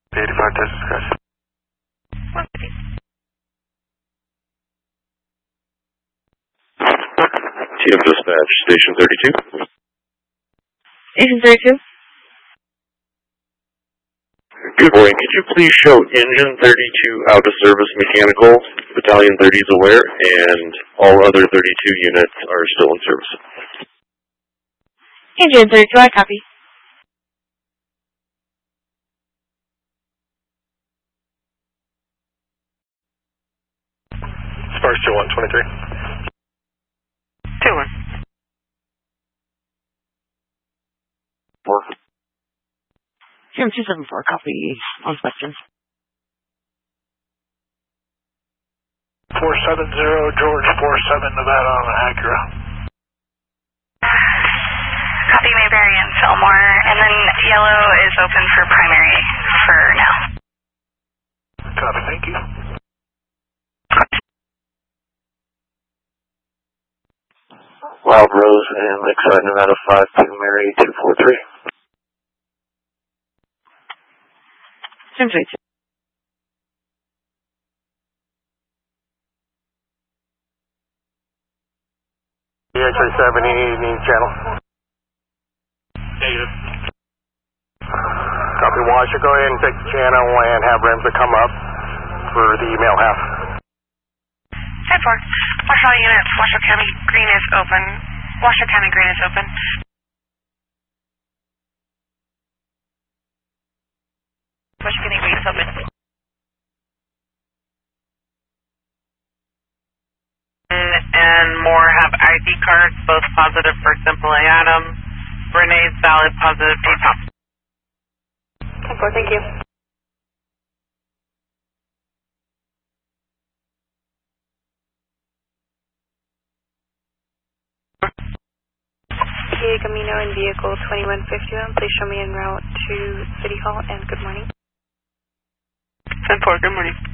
85 test discussion. TF Dispatch, Station 32. Station 32. Good morning. Could you please show Engine 32 out of service mechanical, Battalion 30 is aware, and all other 32 units are still in service? Engine 32, I copy. Sparks 2123. 2-1. 4. Jim 274, copy on Spectrum. 470, George 47, Nevada on the Acura. Copy Mayberry and Fillmore, and then yellow is open for primary for now. Copy, thank you. Wild Rose and Lakeside, Nevada 52, Mary 243. Jim 32. DHA-70, need channel. Negative. Copy, Washer, go ahead and take the channel and have Remsa come up for the male half. 10-4. Watch all units. Washoe County Green is open. Washoe County Green is open. Washoe County Green is open. And more have ID cards, both positive for Simple A Atom. Renee's valid positive T-Top. 10-4, thank you. PA Camino in vehicle 2151, please show me en route to City Hall and good morning. 10-4, good morning.